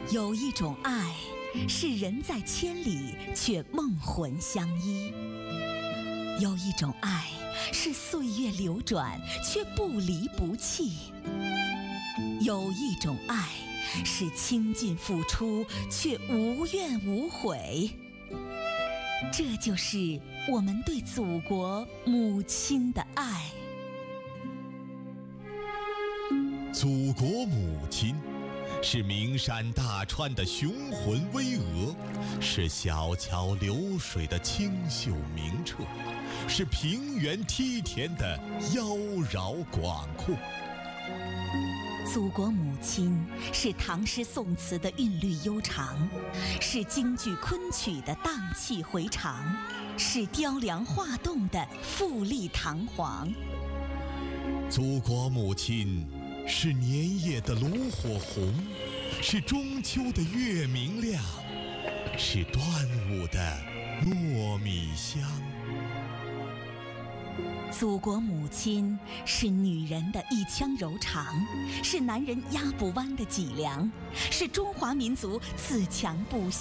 有一种爱，是人在千里却梦魂相依；有一种爱，是岁月流转却不离不弃；有一种爱，是倾尽付出却无怨无悔。这就是我们对祖国母亲的爱。 祖国母亲是名山大川的雄浑巍峨，是小桥流水的清秀明澈，是平原梯田的妖娆广阔。 祖国母亲是唐诗宋词的韵律悠长，是京剧昆曲的荡气回肠，是雕梁画栋的富丽堂皇。 祖国母亲是年夜的炉火红，是中秋的月明亮，是端午的糯米香。 祖国母亲是女人的一腔柔肠，是男人压不弯的脊梁，是中华民族自强不息